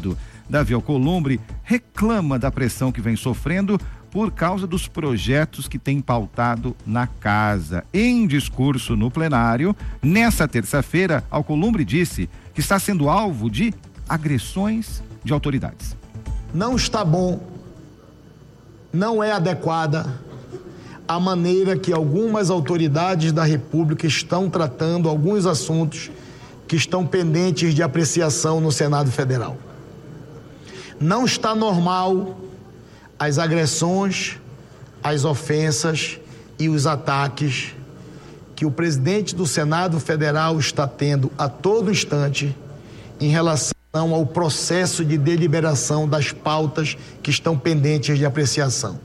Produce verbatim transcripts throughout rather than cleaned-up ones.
Senado. Davi Alcolumbre reclama da pressão que vem sofrendo por causa dos projetos que tem pautado na casa. Em discurso no plenário, nessa terça-feira, Alcolumbre disse que está sendo alvo de agressões de autoridades. Não está bom, não é adequada a maneira que algumas autoridades da República estão tratando alguns assuntos que estão pendentes de apreciação no Senado Federal. Não está normal as agressões, as ofensas e os ataques que o presidente do Senado Federal está tendo a todo instante em relação ao processo de deliberação das pautas que estão pendentes de apreciação.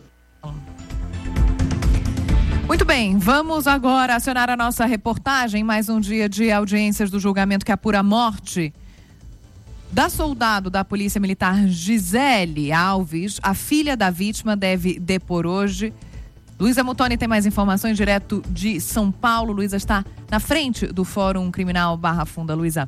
Muito bem, vamos agora acionar a nossa reportagem, mais um dia de audiências do julgamento que apura a morte da soldado da Polícia Militar Gisele Alves. A filha da vítima deve depor hoje. Luísa Mutoni tem mais informações direto de São Paulo. Luísa está na frente do Fórum Criminal Barra Funda. Luísa.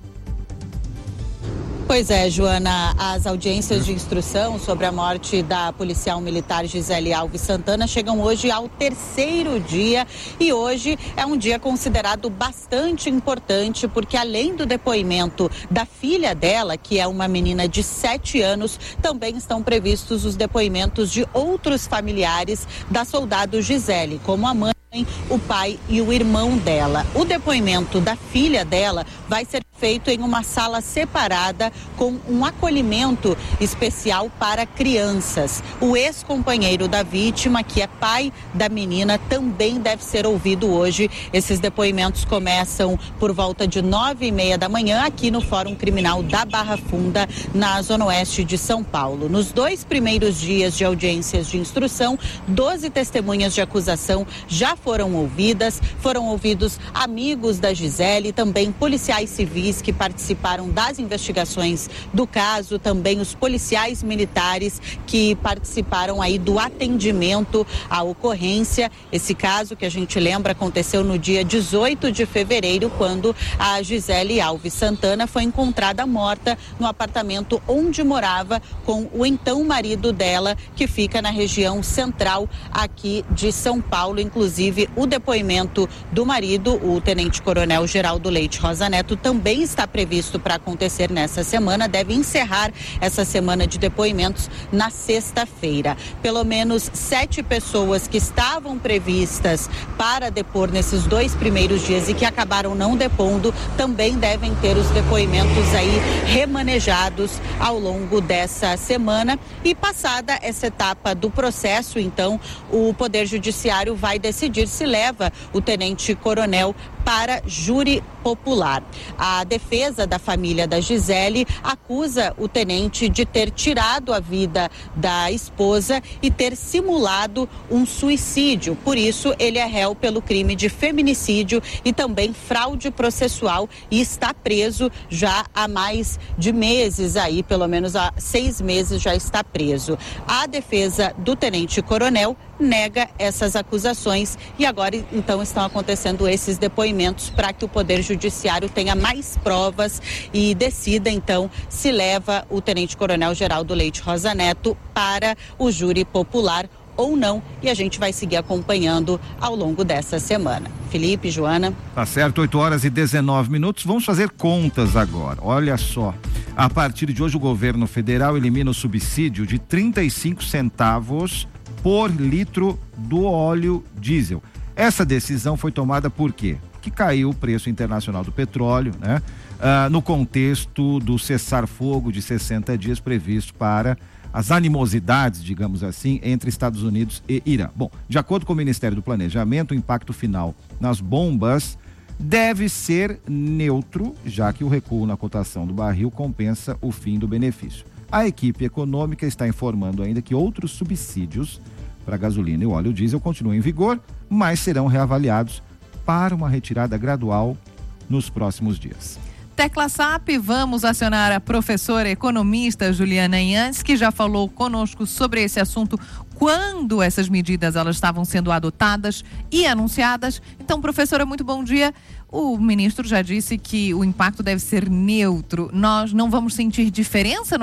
Pois é, Joana, as audiências de instrução sobre a morte da policial militar Gisele Alves Santana chegam hoje ao terceiro dia e hoje é um dia considerado bastante importante porque além do depoimento da filha dela, que é uma menina de sete anos, também estão previstos os depoimentos de outros familiares da soldado Gisele, como a mãe, o pai e o irmão dela. O depoimento da filha dela vai ser feito em uma sala separada com um acolhimento especial para crianças. O ex-companheiro da vítima, que é pai da menina, também deve ser ouvido hoje. Esses depoimentos começam por volta de nove e meia da manhã aqui no Fórum Criminal da Barra Funda, na Zona Oeste de São Paulo. Nos dois primeiros dias de audiências de instrução, doze testemunhas de acusação já foram ouvidas, foram ouvidos amigos da Gisele, também policiais civis que participaram das investigações do caso, também os policiais militares que participaram aí do atendimento à ocorrência. Esse caso, que a gente lembra, aconteceu no dia dezoito de fevereiro, quando a Gisele Alves Santana foi encontrada morta no apartamento onde morava com o então marido dela, que fica na região central aqui de São Paulo. Inclusive, o depoimento do marido, o tenente-coronel Geraldo Leite Rosa Neto, também está previsto para acontecer nessa semana, deve encerrar essa semana de depoimentos na sexta-feira. Pelo menos sete pessoas que estavam previstas para depor nesses dois primeiros dias e que acabaram não depondo, também devem ter os depoimentos aí remanejados ao longo dessa semana. E passada essa etapa do processo, então, o Poder Judiciário vai decidir se leva o tenente-coronel para júri popular. A defesa da família da Gisele acusa o tenente de ter tirado a vida da esposa e ter simulado um suicídio. Por isso, ele é réu pelo crime de feminicídio e também fraude processual e está preso já há mais de meses aí, pelo menos há seis meses já está preso. A defesa do tenente-coronel nega essas acusações e agora então estão acontecendo esses depoimentos para que o Poder Judiciário tenha mais provas e decida então se leva o tenente-coronel Geraldo Leite Rosa Neto para o júri popular ou não, e a gente vai seguir acompanhando ao longo dessa semana. Felipe, Joana. Tá certo, oito horas e dezenove minutos. Vamos fazer contas agora. Olha só, a partir de hoje o governo federal elimina o subsídio de trinta e cinco centavos por litro do óleo diesel. Essa decisão foi tomada por quê? Que caiu o preço internacional do petróleo, né? Ah, no contexto do cessar-fogo de sessenta dias previsto para as animosidades, digamos assim, entre Estados Unidos e Irã. Bom, de acordo com o Ministério do Planejamento, o impacto final nas bombas deve ser neutro, já que o recuo na cotação do barril compensa o fim do benefício. A equipe econômica está informando ainda que outros subsídios para gasolina e óleo diesel continuam em vigor, mas serão reavaliados para uma retirada gradual nos próximos dias. Tecla S A P, vamos acionar a professora economista Juliana Inhantes, que já falou conosco sobre esse assunto quando essas medidas elas estavam sendo adotadas e anunciadas. Então, professora, muito bom dia. O ministro já disse que o impacto deve ser neutro. Nós não vamos sentir diferença no